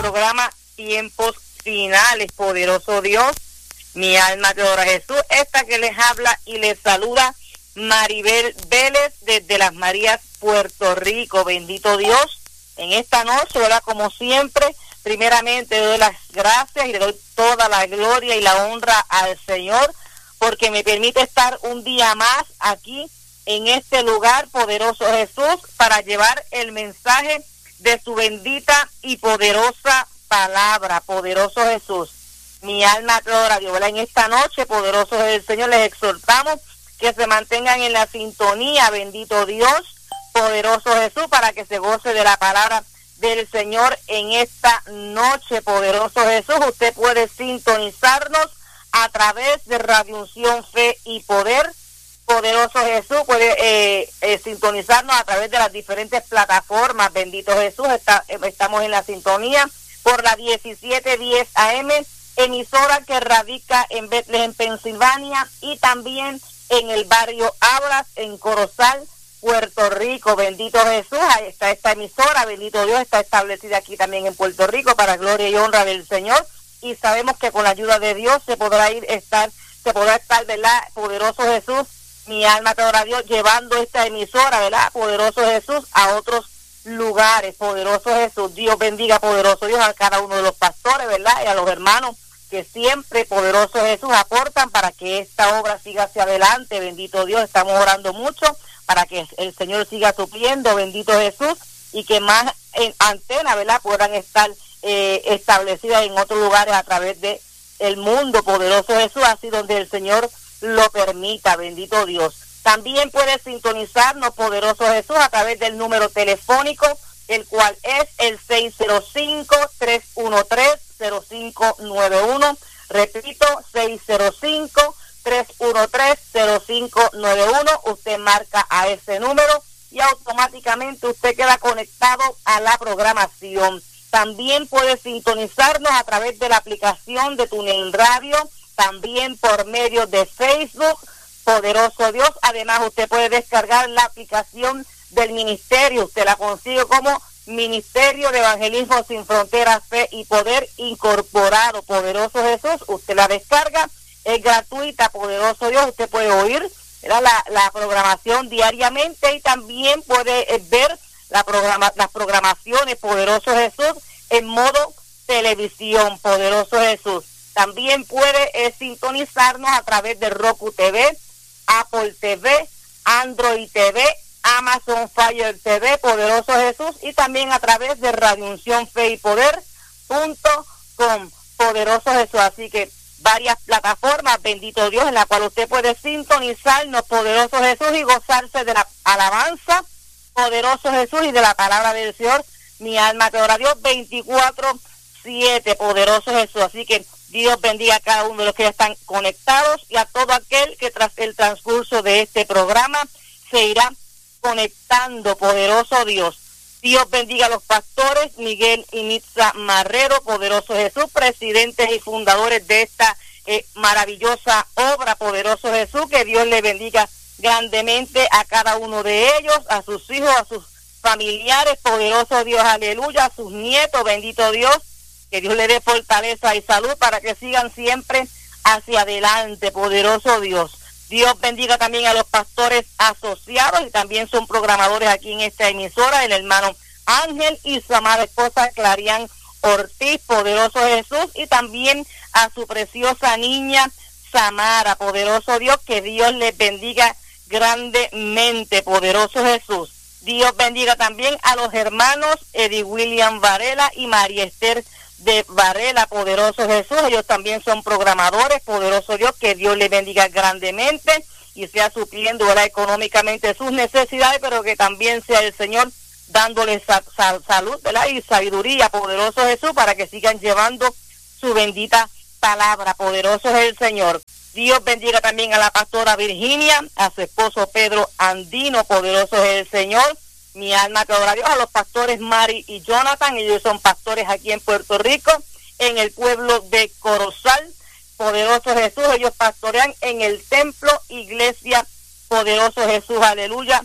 programa Tiempos Finales, poderoso Dios. Mi alma te adora, Jesús. Esta que les habla y les saluda, Maribel Vélez, desde Las Marías, Puerto Rico. Bendito Dios. En esta noche, ¿verdad? Como siempre, primeramente doy las gracias y le doy toda la gloria y la honra al Señor, porque me permite estar un día más aquí en este lugar, poderoso Jesús, para llevar el mensaje de su bendita y poderosa palabra, poderoso Jesús. Mi alma te adora, Dios, ¿verdad? En esta noche, poderoso es el Señor, les exhortamos que se mantengan en la sintonía, bendito Dios, poderoso Jesús, para que se goce de la palabra del Señor en esta noche, poderoso Jesús. Usted puede sintonizarnos a través de Radio Unción, Fe y Poder, poderoso Jesús. Puede sintonizarnos a través de las diferentes plataformas, bendito Jesús. Estamos en la sintonía por la 1710 AM, emisora que radica en Bethlehem, Pensilvania, y también en el barrio Abras, en Corozal, Puerto Rico. Bendito Jesús. Ahí está esta emisora, bendito Dios, está establecida aquí también en Puerto Rico para gloria y honra del Señor, y sabemos que con la ayuda de Dios se podrá estar, ¿verdad? Poderoso Jesús, mi alma te adora, Dios, llevando esta emisora, ¿verdad? Poderoso Jesús, a otros lugares, poderoso Jesús. Dios bendiga, poderoso Dios, a cada uno de los pastores, ¿verdad? Y a los hermanos que siempre, poderoso Jesús, aportan para que esta obra siga hacia adelante. Bendito Dios, estamos orando mucho para que el Señor siga supliendo, bendito Jesús, y que más antenas, ¿verdad?, puedan estar establecidas en otros lugares a través de el mundo, poderoso Jesús, así donde el Señor lo permita, bendito Dios. También puede sintonizarnos, poderoso Jesús, a través del número telefónico, el cual es el 605-313-0591. Repito, 605-313-0591. Usted marca a ese número y automáticamente usted queda conectado a la programación. También puede sintonizarnos a través de la aplicación de TuneIn Radio, también por medio de Facebook, poderoso Dios. Además, usted puede descargar la aplicación del ministerio. Usted la consigue como Ministerio de Evangelismo Sin Fronteras, Fe y Poder Incorporado, poderoso Jesús. Usted la descarga, es gratuita, poderoso Dios. Usted puede oír la programación diariamente y también puede ver las programaciones, poderoso Jesús, en modo televisión, poderoso Jesús. También puede sintonizarnos a través de Roku TV, Apple TV, Android TV, Amazon Fire TV, poderoso Jesús, y también a través de Radio Unción Fe y Poder.com, poderoso Jesús. Así que varias plataformas, bendito Dios, en la cual usted puede sintonizarnos, poderoso Jesús, y gozarse de la alabanza, poderoso Jesús, y de la palabra del Señor. Mi alma te adora, Dios, 24/7, poderoso Jesús. Así que Dios bendiga a cada uno de los que ya están conectados y a todo aquel que tras el transcurso de este programa se irá conectando, poderoso Dios. Dios bendiga a los pastores Miguel y Nitza Marrero, poderoso Jesús, presidentes y fundadores de esta maravillosa obra, poderoso Jesús. Que Dios le bendiga grandemente a cada uno de ellos, a sus hijos, a sus familiares, poderoso Dios, aleluya, a sus nietos, bendito Dios. Que Dios le dé fortaleza y salud para que sigan siempre hacia adelante, poderoso Dios. Dios bendiga también a los pastores asociados y también son programadores aquí en esta emisora, el hermano Ángel y su amada esposa Clarian Ortiz, poderoso Jesús, y también a su preciosa niña Samara, poderoso Dios. Que Dios les bendiga grandemente, poderoso Jesús. Dios bendiga también a los hermanos Eddie William Varela y María Esther de Varela, poderoso Jesús. Ellos también son programadores, poderoso Dios. Que Dios les bendiga grandemente y sea supliendo, ¿verdad?, económicamente sus necesidades, pero que también sea el Señor dándoles salud, ¿verdad?, y sabiduría, poderoso Jesús, para que sigan llevando su bendita palabra, poderoso es el Señor. Dios bendiga también a la pastora Virginia, a su esposo Pedro Andino, poderoso es el Señor. Mi alma te adora, Dios. A los pastores Mari y Jonathan, ellos son pastores aquí en Puerto Rico, en el pueblo de Corozal, poderoso Jesús. Ellos pastorean en el templo Iglesia, poderoso Jesús, aleluya,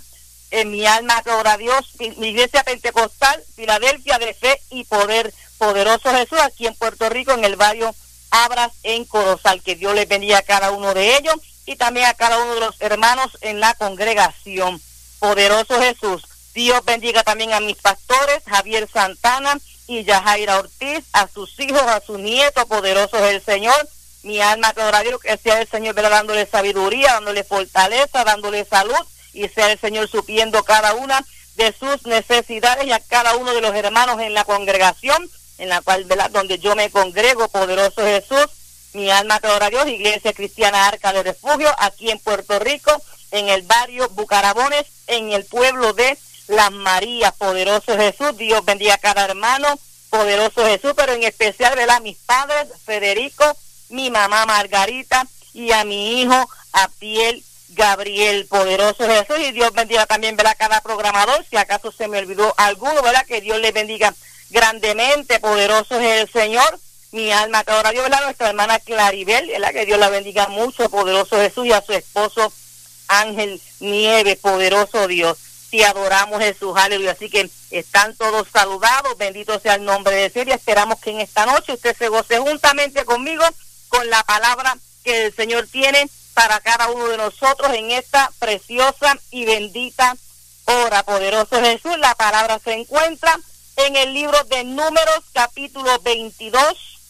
en mi alma adora a Dios, mi iglesia pentecostal, Filadelfia de Fe y Poder, poderoso Jesús, aquí en Puerto Rico, en el barrio Abras, en Corozal. Que Dios les bendiga a cada uno de ellos y también a cada uno de los hermanos en la congregación. Poderoso Jesús. Dios bendiga también a mis pastores, Javier Santana y Yajaira Ortiz, a sus hijos, a sus nietos. Poderoso es el Señor. Mi alma te adora a Dios, que sea el Señor, ¿verdad?, dándole sabiduría, dándole fortaleza, dándole salud, y sea el Señor supliendo cada una de sus necesidades, y a cada uno de los hermanos en la congregación, en la cual, ¿verdad?, donde yo me congrego. Poderoso Jesús. Mi alma te adora a Dios, Iglesia Cristiana Arca de Refugio, aquí en Puerto Rico, en el barrio Bucarabones, en el pueblo de Las Marías. Poderoso Jesús. Dios bendiga a cada hermano. Poderoso Jesús, pero en especial, ¿verdad?, mis padres, Federico, mi mamá Margarita, y a mi hijo Abdiel Gabriel. Poderoso Jesús. Y Dios bendiga también, ¿verdad?, cada programador. Si acaso se me olvidó alguno, ¿verdad?, que Dios les bendiga grandemente. Poderoso es el Señor. Mi alma te adora a Dios, ¿verdad?, nuestra hermana Claribel, ¿verdad?, que Dios la bendiga mucho. Poderoso Jesús. Y a su esposo Ángel Nieves. Poderoso Dios. Te adoramos, Jesús, aleluya. Así que están todos saludados, bendito sea el nombre de Dios, y esperamos que en esta noche usted se goce juntamente conmigo con la palabra que el Señor tiene para cada uno de nosotros en esta preciosa y bendita hora. Poderoso Jesús. La palabra se encuentra en el libro de Números, capítulo 22.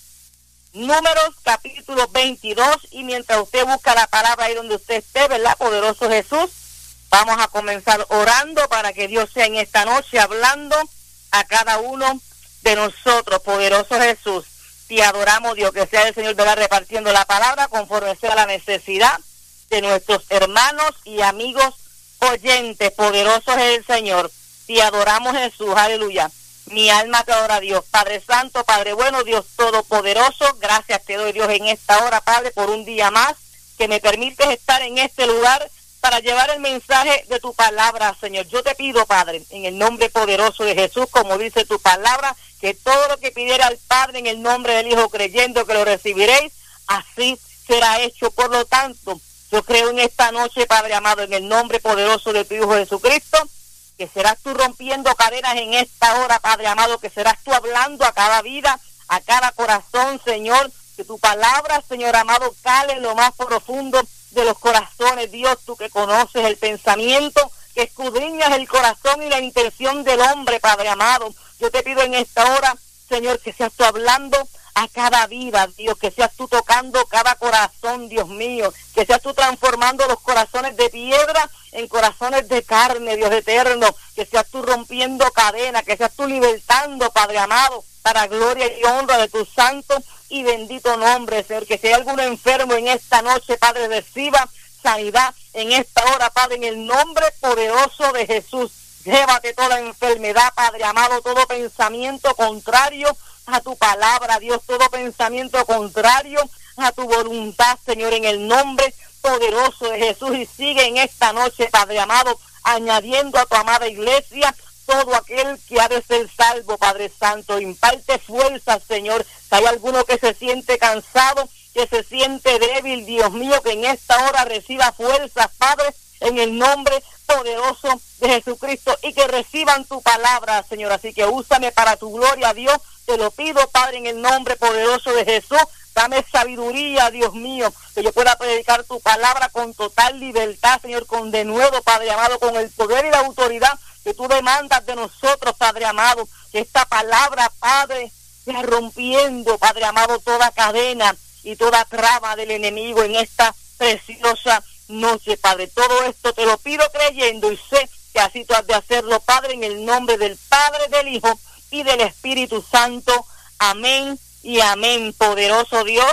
Números, capítulo 22, y mientras usted busca la palabra ahí donde usted esté, ¿verdad?, poderoso Jesús, vamos a comenzar orando para que Dios sea en esta noche hablando a cada uno de nosotros. Poderoso Jesús, te adoramos, Dios, que sea el Señor, ¿verdad?, repartiendo la palabra conforme sea la necesidad de nuestros hermanos y amigos oyentes. Poderoso es el Señor. Te adoramos, Jesús, aleluya. Mi alma te adora a Dios. Padre Santo, Padre bueno, Dios Todopoderoso, gracias te doy, Dios, en esta hora, Padre, por un día más que me permites estar en este lugar para llevar el mensaje de tu palabra, Señor. Yo te pido, Padre, en el nombre poderoso de Jesús, como dice tu palabra, que todo lo que pidiera al Padre en el nombre del Hijo, creyendo que lo recibiréis, así será hecho. Por lo tanto, yo creo en esta noche, Padre amado, en el nombre poderoso de tu Hijo Jesucristo, que serás tú rompiendo cadenas en esta hora, Padre amado, que serás tú hablando a cada vida, a cada corazón, Señor, que tu palabra, Señor amado, cale en lo más profundo de los corazones. Dios, tú que conoces el pensamiento, que escudriñas el corazón y la intención del hombre, Padre amado, yo te pido en esta hora, Señor, que seas tú hablando a cada vida, Dios, que seas tú tocando cada corazón, Dios mío, que seas tú transformando los corazones de piedra en corazones de carne, Dios eterno, que seas tú rompiendo cadenas, que seas tú libertando, Padre amado, para gloria y honra de tu santo y bendito nombre, Señor. Que si hay algún enfermo en esta noche, Padre, reciba sanidad en esta hora, Padre, en el nombre poderoso de Jesús. Llévate toda enfermedad, Padre amado, todo pensamiento contrario a tu palabra, Dios, todo pensamiento contrario a tu voluntad, Señor, en el nombre poderoso de Jesús. Y sigue en esta noche, Padre amado, añadiendo a tu amada iglesia todo aquel que ha de ser salvo, Padre Santo. Imparte fuerza, Señor. Si hay alguno que se siente cansado, que se siente débil, Dios mío, que en esta hora reciba fuerzas, Padre, en el nombre poderoso de Jesucristo, y que reciban tu palabra, Señor. Así que úsame para tu gloria, Dios. Te lo pido, Padre, en el nombre poderoso de Jesús. Dame sabiduría, Dios mío, que yo pueda predicar tu palabra con total libertad, Señor, con denuedo, Padre amado, con el poder y la autoridad que tú demandas de nosotros, Padre amado. Que esta palabra, Padre, sea rompiendo, Padre amado, toda cadena y toda trama del enemigo en esta preciosa noche, Padre. Todo esto te lo pido creyendo, y sé que así tú has de hacerlo, Padre, en el nombre del Padre, del Hijo y del Espíritu Santo. Amén y amén. Poderoso Dios.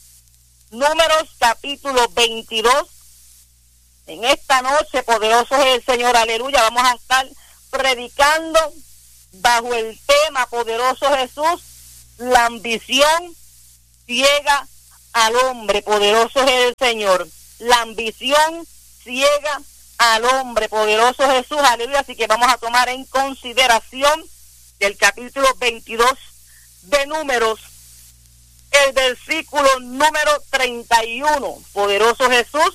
Números capítulo 22. En esta noche, poderoso es el Señor, aleluya, vamos a estar predicando bajo el tema, poderoso Jesús, la ambición ciega al hombre. Poderoso es el Señor. La ambición ciega al hombre. Poderoso Jesús, aleluya. Así que vamos a tomar en consideración del capítulo 22 de Números, el versículo número 31. Poderoso Jesús,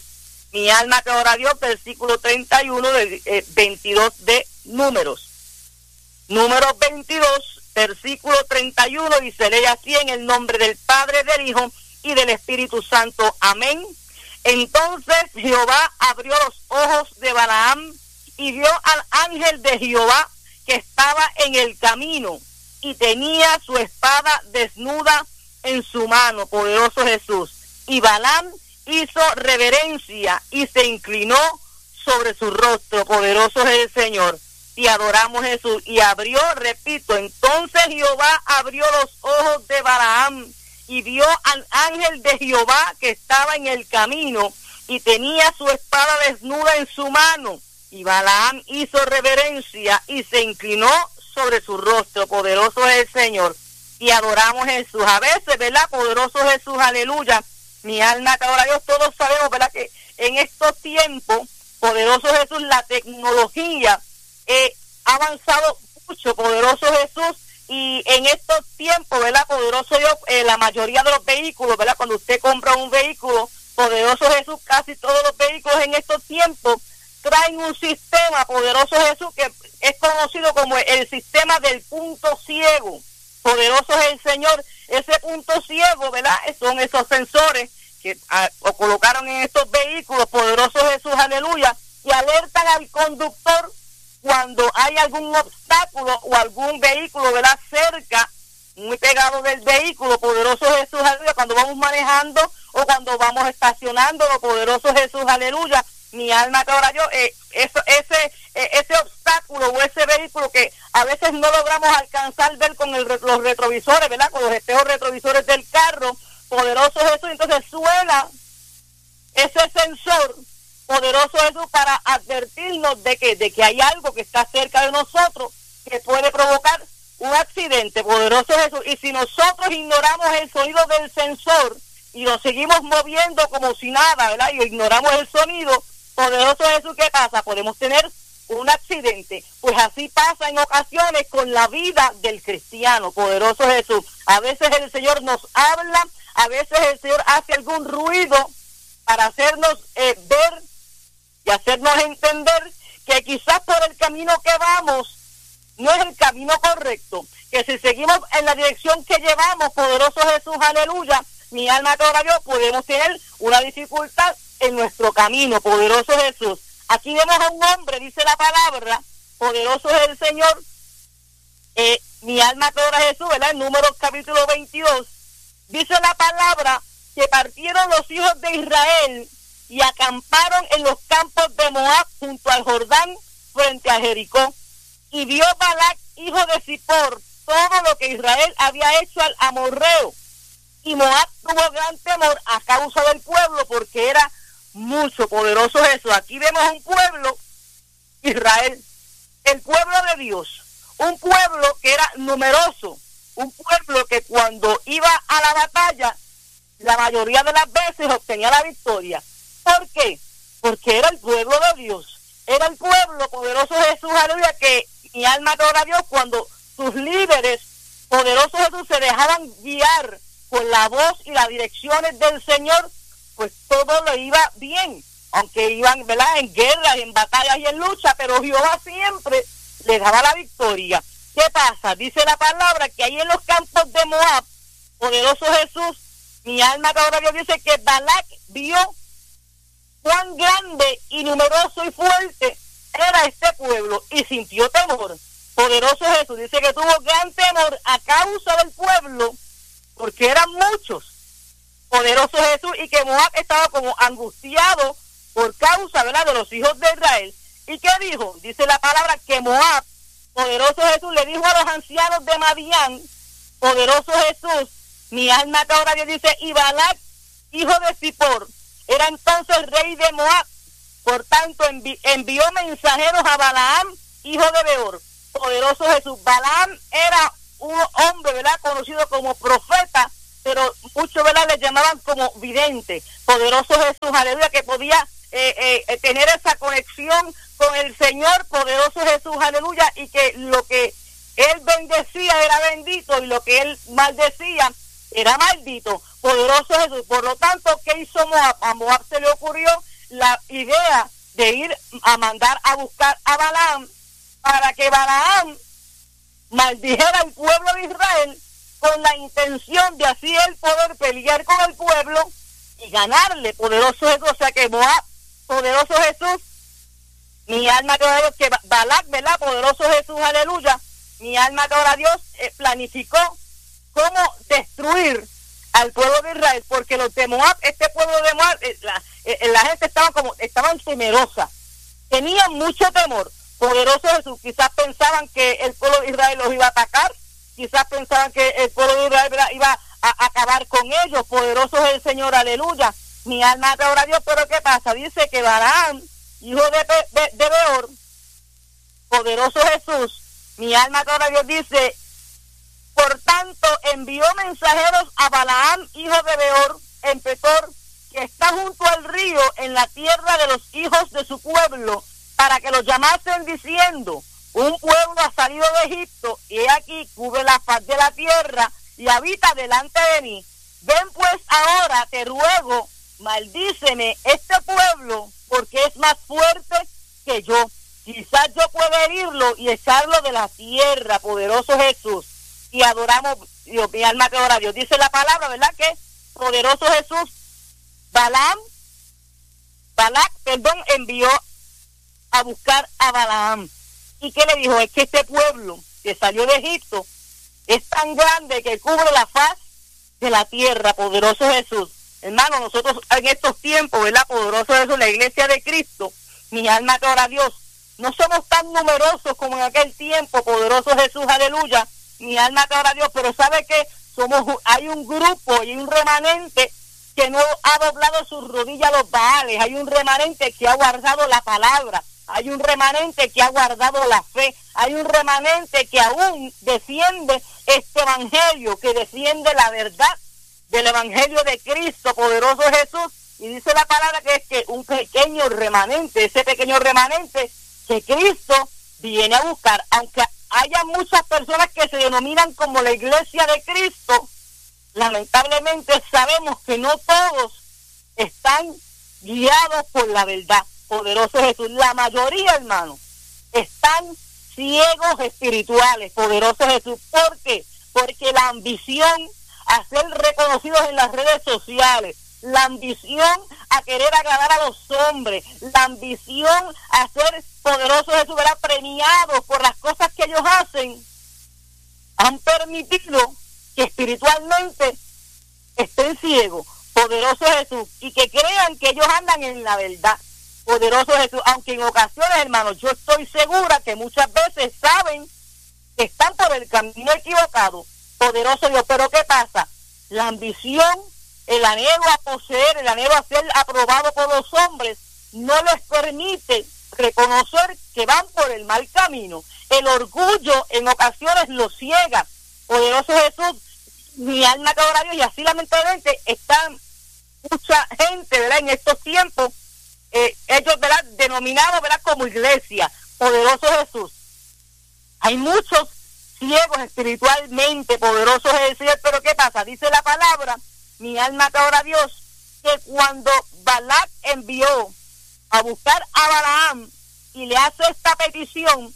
Mi alma te adora a Dios, versículo 31 del 22 de Números. Número 22, versículo 31, y se lee así: en el nombre del Padre, del Hijo y del Espíritu Santo. Amén. Entonces Jehová abrió los ojos de Balaam y vio al ángel de Jehová que estaba en el camino y tenía su espada desnuda en su mano. Poderoso Jesús. Y Balaam hizo reverencia y se inclinó sobre su rostro. Poderoso es el Señor. Y adoramos Jesús. Y abrió, repito, entonces Jehová abrió los ojos de Balaam y vio al ángel de Jehová que estaba en el camino y tenía su espada desnuda en su mano. Y Balaam hizo reverencia y se inclinó sobre su rostro. Poderoso es el Señor. Y adoramos Jesús. A veces, ¿verdad? Poderoso Jesús, aleluya. Mi alma te adora a Dios. Todos sabemos, ¿verdad?, que en estos tiempos, poderoso Jesús, la tecnología ha avanzado mucho, poderoso Jesús. Y en estos tiempos, ¿verdad? Poderoso Dios, la mayoría de los vehículos, ¿verdad? Cuando usted compra un vehículo, poderoso Jesús, casi todos los vehículos en estos tiempos traen un sistema, poderoso Jesús, que es conocido como el sistema del punto ciego. Poderoso es el Señor. Ese punto ciego, ¿verdad? Son esos sensores que colocaron en estos vehículos, poderoso Jesús, aleluya, y alertan al conductor cuando hay algún obstáculo o algún vehículo, ¿verdad?, cerca, muy pegado del vehículo. Poderoso Jesús, aleluya, cuando vamos manejando o cuando vamos estacionando, poderoso Jesús, aleluya. Mi alma te adora yo, ese obstáculo o ese vehículo que a veces no logramos alcanzar ver con los retrovisores, ¿verdad?, con los espejos retrovisores del carro. Poderoso Jesús, entonces suena ese sensor, poderoso Jesús, para advertirnos de que hay algo que está cerca de nosotros que puede provocar un accidente. Poderoso Jesús. Y si nosotros ignoramos el sonido del sensor y nos seguimos moviendo como si nada, ¿verdad?, y ignoramos el sonido, poderoso Jesús, ¿qué pasa? Podemos tener un accidente. Pues así pasa en ocasiones con la vida del cristiano. Poderoso Jesús. A veces el Señor nos habla, a veces el Señor hace algún ruido para hacernos ver y hacernos entender que quizás por el camino que vamos no es el camino correcto, que si seguimos en la dirección que llevamos, poderoso Jesús, aleluya, mi alma te adora Dios, podemos tener una dificultad en nuestro camino. Poderoso Jesús. Aquí vemos a un hombre, dice la palabra, poderoso es el Señor, mi alma te adora Jesús, ¿verdad? En Números capítulo 22, dice la palabra que partieron los hijos de Israel y acamparon en los campos de Moab junto al Jordán frente a Jericó. Y vio Balac, hijo de Zippor, todo lo que Israel había hecho al amorreo. Y Moab tuvo gran temor a causa del pueblo, porque era mucho. Poderoso Jesús. Aquí vemos un pueblo, Israel, el pueblo de Dios, un pueblo que era numeroso, un pueblo que cuando iba a la batalla, la mayoría de las veces obtenía la victoria. ¿Por qué? Porque era el pueblo de Dios, era el pueblo, poderoso Jesús, aleluya, que mi alma adora a Dios, cuando sus líderes, poderoso Jesús, se dejaban guiar por la voz y las direcciones del Señor, pues todo le iba bien, aunque iban, ¿verdad?, en guerras, en batallas y en lucha, pero Jehová siempre les daba la victoria. ¿Qué pasa? Dice la palabra que ahí en los campos de Moab, poderoso Jesús, mi alma adora a Dios, dice que Balac vio cuán grande y numeroso y fuerte era este pueblo y sintió temor. Poderoso Jesús, dice que tuvo gran temor a causa del pueblo, porque eran muchos. Poderoso Jesús, y que Moab estaba como angustiado por causa, ¿verdad?, de los hijos de Israel. ¿Y qué dijo? Dice la palabra que Moab, poderoso Jesús, le dijo a los ancianos de Madián, poderoso Jesús, mi alma te adora Dios, dice, y Balac, hijo de Zippor, era entonces rey de Moab. Por tanto, envió mensajeros a Balaam, hijo de Beor. Poderoso Jesús. Balaam era un hombre, ¿verdad?, conocido como profeta, pero muchos, ¿verdad?, le llamaban como vidente. Poderoso Jesús, aleluya, que podía tener esa conexión con el Señor. Poderoso Jesús, aleluya, y que lo que él bendecía era bendito y lo que él maldecía era maldito. Poderoso Jesús. Por lo tanto, ¿qué hizo Moab? A Moab se le ocurrió la idea de ir a mandar a buscar a Balaam para que Balaam maldijera al pueblo de Israel con la intención de así él poder pelear con el pueblo y ganarle. Poderoso Jesús, o sea que Moab, poderoso Jesús, mi alma te ora Dios, que Balac, ¿verdad? Poderoso Jesús, aleluya, mi alma te ora Dios, planificó cómo destruir al pueblo de Israel, porque los de Moab, este pueblo de Moab, la gente estaban temerosa, tenían mucho temor. Poderoso Jesús, quizás pensaban que el pueblo de Israel los iba a atacar, quizás pensaban que el pueblo de Israel, ¿verdad?, iba a acabar con ellos. Poderoso es el Señor, aleluya, mi alma te ora Dios. Pero ¿qué pasa? Dice que Balaam, hijo de Beor, poderoso Jesús, mi alma te ora Dios, dice, por tanto envió mensajeros a Balaam, hijo de Beor, en Petor, que está junto al río, en la tierra de los hijos de su pueblo, para que los llamasen diciendo, un pueblo ha salido de Egipto, y he aquí cubre la faz de la tierra, y habita delante de mí. Ven pues ahora, te ruego, maldíceme este pueblo, porque es más fuerte que yo. Quizás yo pueda herirlo y echarlo de la tierra, poderoso Jesús. Y adoramos, Dios, mi alma te ora Dios. Dice la palabra, ¿verdad? Que poderoso Jesús, Balac, envió a buscar a Balaam. ¿Y qué le dijo? Es que este pueblo que salió de Egipto es tan grande que cubre la faz de la tierra, poderoso Jesús. Hermano, nosotros en estos tiempos, ¿verdad? Poderoso Jesús, la iglesia de Cristo, mi alma te ora Dios, no somos tan numerosos como en aquel tiempo, poderoso Jesús, aleluya, mi alma te ora Dios, pero ¿sabe qué? Hay un grupo y un remanente que no ha doblado sus rodillas a los Baales, hay un remanente que ha guardado la palabra, hay un remanente que ha guardado la fe, hay un remanente que aún defiende este evangelio, que defiende la verdad del evangelio de Cristo, poderoso Jesús. Y dice la palabra que es que un pequeño remanente, ese pequeño remanente que Cristo viene a buscar, aunque haya muchas personas que se denominan como la iglesia de Cristo, lamentablemente sabemos que no todos están guiados por la verdad, poderoso Jesús. La mayoría, hermano, están ciegos espirituales, poderoso Jesús. ¿Por qué? Porque la ambición a ser reconocidos en las redes sociales, la ambición a querer agradar a los hombres, la ambición a ser poderoso Jesús, ¿verdad?, premiados por las cosas que ellos hacen, han permitido que espiritualmente estén ciegos, poderoso Jesús, y que crean que ellos andan en la verdad, poderoso Jesús, aunque en ocasiones, hermanos, yo estoy segura que muchas veces saben que están por el camino equivocado, poderoso Dios. Pero ¿qué pasa? La ambición, el anhelo a poseer, el anhelo a ser aprobado por los hombres, no les permite reconocer que van por el mal camino. El orgullo en ocasiones los ciega, poderoso Jesús, mi alma te ora Dios. Y así lamentablemente están mucha gente, ¿verdad?, en estos tiempos, ellos, ¿verdad?, denominados, ¿verdad?, como iglesia, poderoso Jesús. Hay muchos ciegos espiritualmente, poderoso Jesús. Pero ¿qué pasa? Dice la palabra, mi alma te ora Dios, que cuando Balac envió a buscar a Balaam y le hace esta petición,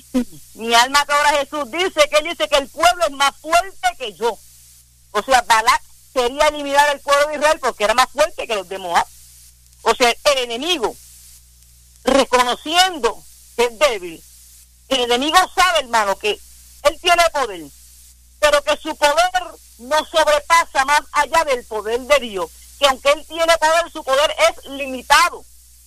mi alma te ora Jesús, dice que el pueblo es más fuerte que yo. O sea, Balac quería eliminar al pueblo de Israel porque era más fuerte que los de Moab. O sea, el enemigo, reconociendo que es débil, el enemigo sabe, hermano, que él tiene poder, pero que su poder no sobrepasa más allá del poder de Dios, que aunque él tiene poder, su poder es limitado.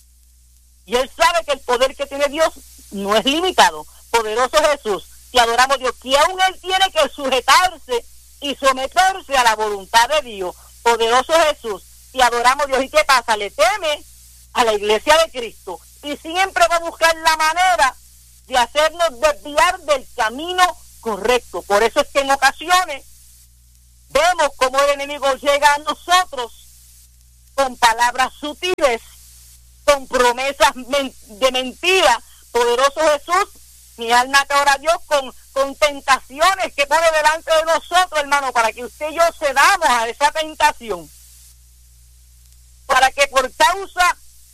Y él sabe que el poder que tiene Dios no es limitado. Poderoso Jesús, te adoramos Dios, que aún él tiene que sujetarse y someterse a la voluntad de Dios. Poderoso Jesús, te adoramos Dios. ¿Y qué pasa? Le teme a la iglesia de Cristo y siempre va a buscar la manera de hacernos desviar del camino correcto. Por eso es que en ocasiones vemos cómo el enemigo llega a nosotros con palabras sutiles, con promesas de mentira, poderoso Jesús, mi alma te ora Dios, con tentaciones que pone delante de nosotros, hermano, para que usted y yo cedamos a esa tentación, para que por causa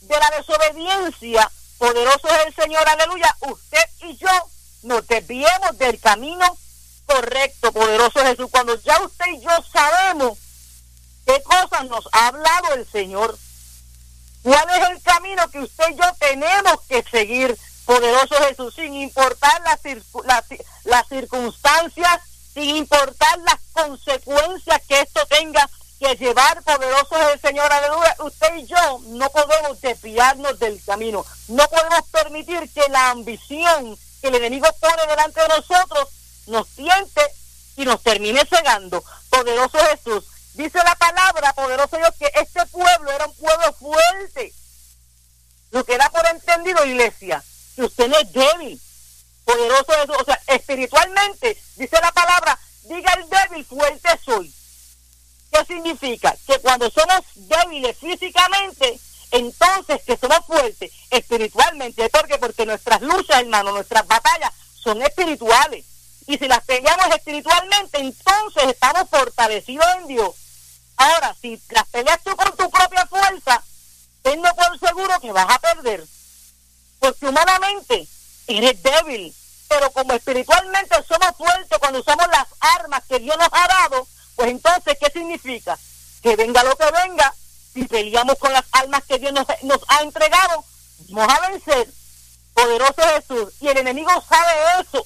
de la desobediencia, poderoso es el Señor, aleluya, usted y yo nos desviemos del camino correcto, poderoso es Jesús. Cuando ya usted y yo sabemos qué cosas nos ha hablado el Señor, cuál es el camino que usted y yo tenemos que seguir, poderoso Jesús, sin importar las circunstancias, sin importar las consecuencias que esto tenga que llevar, poderoso es el Señor, aleluya. Usted y yo no podemos desviarnos del camino, no podemos permitir que la ambición que el enemigo pone delante de nosotros nos tiente y nos termine cegando, poderoso Jesús. Dice la palabra, poderoso Dios, que este pueblo era un pueblo fuerte. Lo que da por entendido, iglesia, que usted no es débil, poderoso Jesús. O sea, espiritualmente, dice la palabra, diga el débil, fuerte soy. ¿Qué significa? Que cuando somos débiles físicamente, entonces que somos fuertes espiritualmente. ¿Por qué? Porque nuestras luchas, hermano, nuestras batallas son espirituales. Y si las peleamos espiritualmente, entonces estamos fortalecidos en Dios. Ahora, si las peleas tú con tu propia fuerza, tenlo por seguro que vas a perder. Porque humanamente eres débil, pero como espiritualmente somos fuertes cuando usamos las armas que Dios nos ha dado, pues entonces, ¿qué significa? Que venga lo que venga, si peleamos con las armas que Dios nos ha entregado, vamos a vencer, poderoso Jesús. Y el enemigo sabe eso.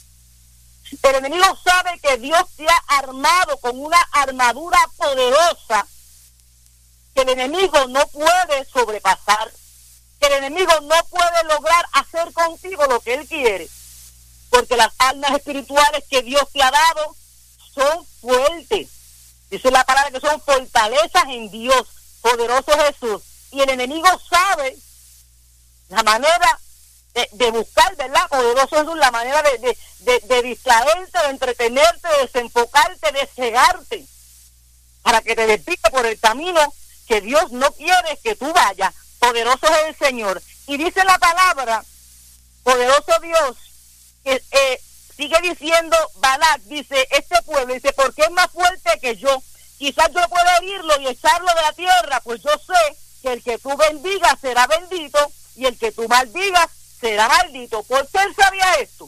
El enemigo sabe que Dios te ha armado con una armadura poderosa que el enemigo no puede sobrepasar, que el enemigo no puede lograr hacer contigo lo que él quiere, porque las armas espirituales que Dios te ha dado son fuertes. Dice la palabra que son fortalezas en Dios, poderoso Jesús. Y el enemigo sabe la manera de buscar, ¿verdad? Poderoso Jesús, la manera de distraerte, de entretenerte, de desenfocarte, de cegarte, para que te desvíes por el camino que Dios no quiere que tú vayas. Poderoso es el Señor. Y dice la palabra, poderoso Dios, que sigue diciendo Balac, dice, este pueblo, dice, porque es más fuerte que yo. Quizás yo pueda herirlo y echarlo de la tierra, pues yo sé que el que tú bendigas será bendito y el que tú maldigas será maldito. ¿Por qué él sabía esto?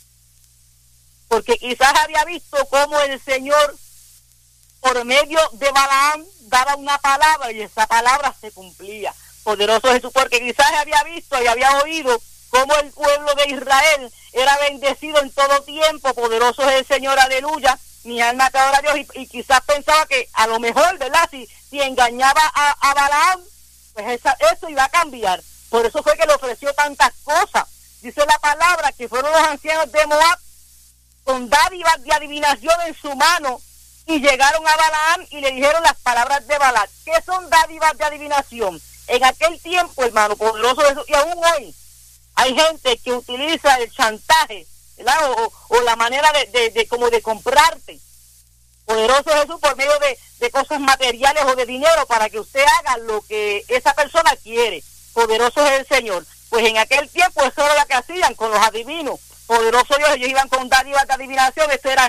Porque quizás había visto cómo el Señor, por medio de Balaam, daba una palabra y esa palabra se cumplía. Poderoso Jesús, porque quizás había visto y había oído cómo el pueblo de Israel era bendecido en todo tiempo. Poderoso es el Señor, aleluya. Mi alma te adora a Dios, y quizás pensaba que a lo mejor, ¿verdad? Si engañaba a Balaam, pues eso iba a cambiar. Por eso fue que le ofreció tantas cosas. Dice la palabra que fueron los ancianos de Moab con dádivas de adivinación en su mano y llegaron a Balaam y le dijeron las palabras de Balac. ¿Qué son dádivas de adivinación? En aquel tiempo, hermano, poderoso eso, y aún hoy hay gente que utiliza el chantaje, ¿verdad? O la manera de como de comprarte. Poderoso Jesús, por medio de cosas materiales o de dinero para que usted haga lo que esa persona quiere. Poderoso es el Señor. Pues en aquel tiempo eso era lo que hacían con los adivinos. Poderoso Dios, ellos iban con dádivas de adivinación. Esto era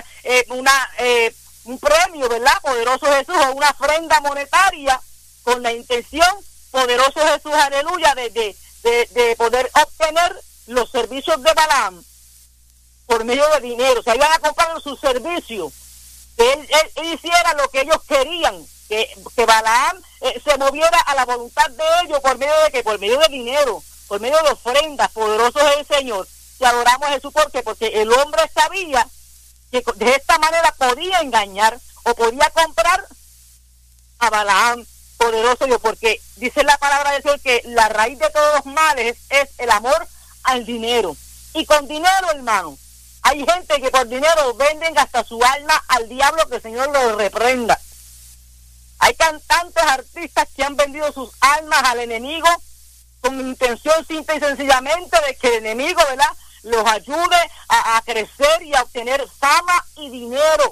un premio, ¿verdad? Poderoso Jesús, o una ofrenda monetaria con la intención, poderoso Jesús, aleluya, de poder obtener los servicios de Balaam por medio de dinero. O sea, iban a comprar sus servicios, que él hiciera lo que ellos querían, que Balaam se moviera a la voluntad de ellos por medio de por medio de dinero, por medio de ofrendas. Poderoso es el Señor. Te adoramos a Jesús, porque el hombre sabía que de esta manera podía engañar o podía comprar a Balaam. Poderoso Dios, porque dice la palabra del Señor que la raíz de todos los males es el amor al dinero. Y con dinero, hermano, hay gente que por dinero venden hasta su alma al diablo, que el Señor lo reprenda. Hay cantantes, artistas que han vendido sus almas al enemigo con intención simple y sencillamente de que el enemigo, ¿verdad?, los ayude a crecer y a obtener fama y dinero.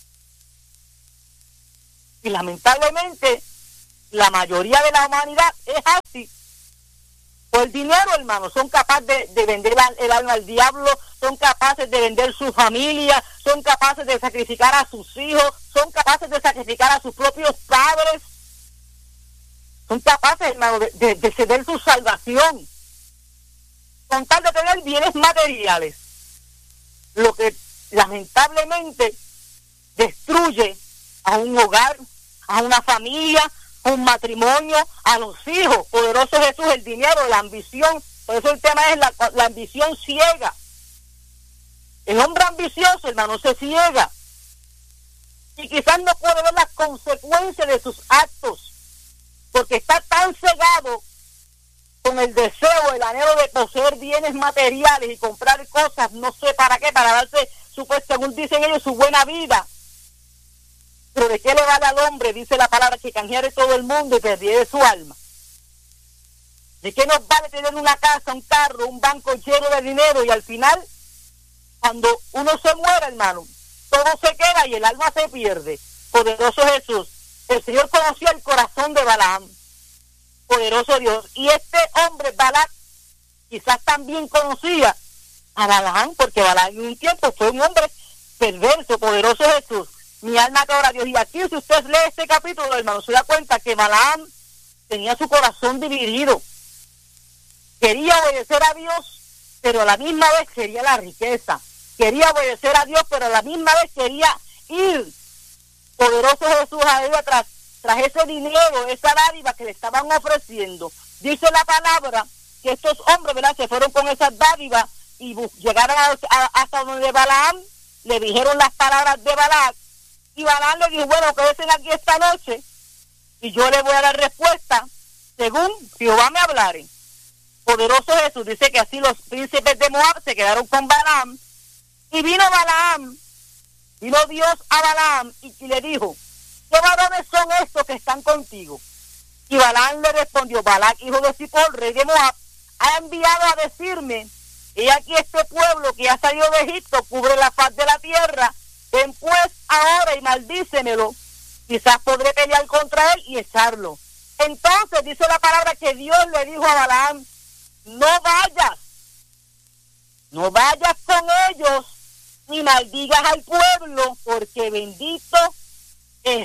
Y lamentablemente la mayoría de la humanidad es así. Por el dinero, hermano, son capaces de vender el alma al diablo, son capaces de vender su familia, son capaces de sacrificar a sus hijos, son capaces de sacrificar a sus propios padres, son capaces, hermano, de ceder su salvación con tal de tener bienes materiales, lo que lamentablemente destruye a un hogar, a una familia, a un matrimonio, a los hijos. Poderoso Jesús, el dinero, la ambición. Por eso el tema es la ambición ciega. El hombre ambicioso, hermano, se ciega y quizás no puede ver las consecuencias de sus actos porque está tan cegado con el deseo, el anhelo de poseer bienes materiales y comprar cosas, no sé para qué, para darse, según dicen ellos, su buena vida. Pero ¿de qué le vale al hombre, dice la palabra, que canjeare todo el mundo y perdiere su alma? ¿De qué nos vale tener una casa, un carro, un banco lleno de dinero y al final, cuando uno se muere, hermano, todo se queda y el alma se pierde? Poderoso Jesús, el Señor conocía el corazón de Balaam. Poderoso Dios. Y este hombre, Balac, quizás también conocía a Balaam, porque Balaam en un tiempo fue un hombre perverso. Poderoso Jesús. Mi alma te adora a Dios. Y aquí, si usted lee este capítulo, hermano, se da cuenta que Balaam tenía su corazón dividido. Quería obedecer a Dios, pero a la misma vez quería la riqueza. Quería obedecer a Dios, pero a la misma vez quería ir. Poderoso Jesús, a él tras ese dinero, esa dádiva que le estaban ofreciendo. Dice la palabra que estos hombres, ¿verdad?, se fueron con esas dádivas y llegaron hasta donde Balaam, le dijeron las palabras de Balac, y Balaam le dijo, bueno, quédense aquí esta noche y yo le voy a dar respuesta según Jehová me hablare. Poderoso Jesús, dice que así los príncipes de Moab se quedaron con Balaam, y vino Dios a Balaam y le dijo, ¿qué varones son estos que están contigo? Y Balaam le respondió, Balac, hijo de Zippor, rey de Moab, ha enviado a decirme, he aquí este pueblo que ha salido de Egipto cubre la faz de la tierra, ven pues ahora y maldícemelo, quizás podré pelear contra él y echarlo. Entonces dice la palabra que Dios le dijo a Balaam, no vayas con ellos, ni maldigas al pueblo, porque bendito es.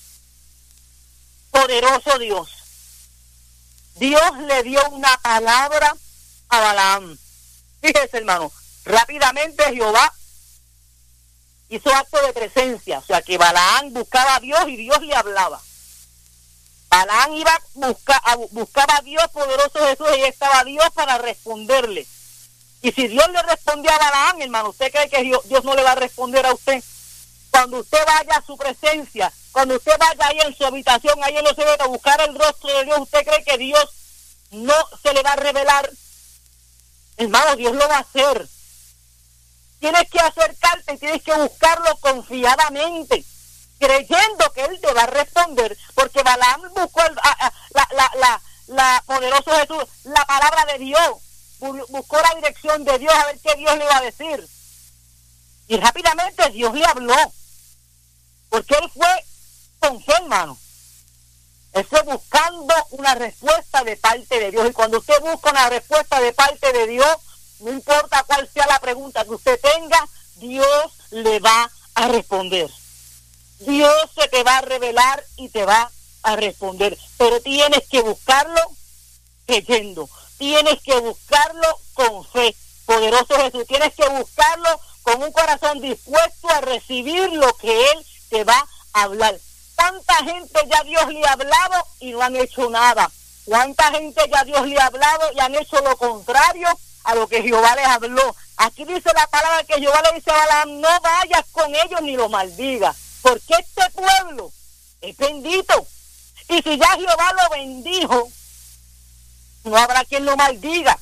Poderoso Dios. Dios le dio una palabra a Balaam. Fíjese, hermano, rápidamente Jehová hizo acto de presencia, o sea que Balaam buscaba a Dios y Dios le hablaba. Balaam buscaba a Dios, poderoso Jesús, y estaba Dios para responderle. Y si Dios le respondió a Balaam, hermano, ¿usted cree que Dios no le va a responder a usted? Cuando usted vaya a su presencia, cuando usted vaya ahí en su habitación, ahí en los secretos, a buscar el rostro de Dios, ¿usted cree que Dios no se le va a revelar? Hermano, Dios lo va a hacer. Tienes que acercarte y tienes que buscarlo confiadamente, creyendo que Él te va a responder, porque Balaam buscó la poderoso Jesús, la palabra de Dios, buscó la dirección de Dios a ver qué Dios le iba a decir. Y rápidamente Dios le habló, porque él fue con fe, hermano. Él fue buscando una respuesta de parte de Dios. Y cuando usted busca una respuesta de parte de Dios, no importa cuál sea la pregunta que usted tenga, Dios le va a responder. Dios se te va a revelar y te va a responder. Pero tienes que buscarlo creyendo. Tienes que buscarlo con fe. Poderoso Jesús, tienes que buscarlo con un corazón dispuesto a recibir lo que Él te va a hablar. ¿Cuánta gente ya Dios le ha hablado y no han hecho nada? ¿Cuánta gente ya Dios le ha hablado y han hecho lo contrario a lo que Jehová les habló? Aquí dice la palabra que Jehová le dice a Balaam, no vayas con ellos ni lo maldigas, porque este pueblo es bendito. Y si ya Jehová lo bendijo, no habrá quien lo maldiga.